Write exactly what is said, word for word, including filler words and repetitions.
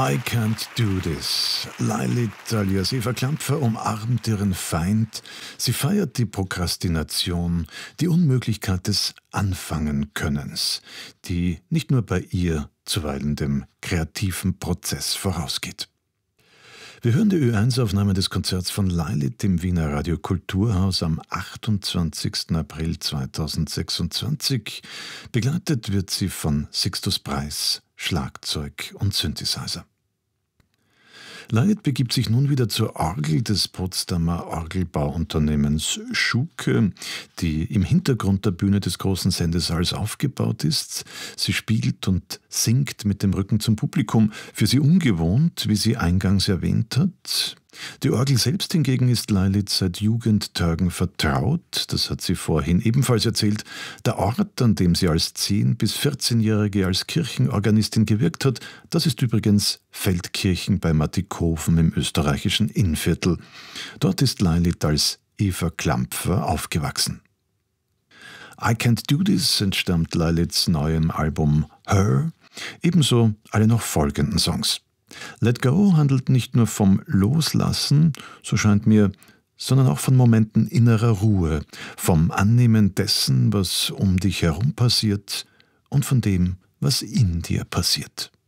I can't do this. Lilith alias Eva Klampfer umarmt ihren Feind. Sie feiert die Prokrastination, die Unmöglichkeit des Anfangen-Könnens, die nicht nur bei ihr zuweilen dem kreativen Prozess vorausgeht. Wir hören die Ö eins Aufnahme des Konzerts von Lilith im Wiener Radio Kulturhaus am achtundzwanzigsten April zweitausendsechsundzwanzig. Begleitet wird sie von Sixtus Preis, Schlagzeug und Synthesizer. Lilith begibt sich nun wieder zur Orgel des Potsdamer Orgelbauunternehmens Schuke, die im Hintergrund der Bühne des großen Sendesaals aufgebaut ist. Sie spielt und singt mit dem Rücken zum Publikum, für sie ungewohnt, wie sie eingangs erwähnt hat. Die Orgel selbst hingegen ist Lilith seit Jugendtagen vertraut, das hat sie vorhin ebenfalls erzählt. Der Ort, an dem sie als zehn- bis vierzehnjährige als Kirchenorganistin gewirkt hat, das ist übrigens Feldkirchen bei Mattikofen im österreichischen Innviertel. Dort ist Lilith als Eva Klampfer aufgewachsen. I Can't Do This entstammt Liliths neuem Album Her, ebenso alle noch folgenden Songs. Let Go handelt nicht nur vom Loslassen, so scheint mir, sondern auch von Momenten innerer Ruhe, vom Annehmen dessen, was um dich herum passiert und von dem, was in dir passiert.